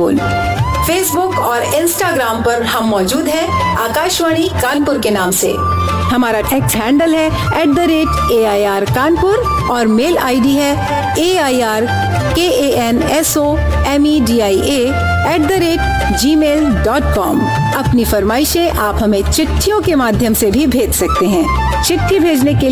बोल। फेसबुक और इंस्टाग्राम पर हम मौजूद हैं आकाशवाणी कानपुर के नाम से। हमारा एक्स हैंडल है @AIR कानपुर और मेल आईडी है AIRKANSOMEDIA@gmail.com। अपनी फरमाइशें आप हमें चिट्ठियों के माध्यम से भी भेज सकते हैं। चिट्ठी भेजने के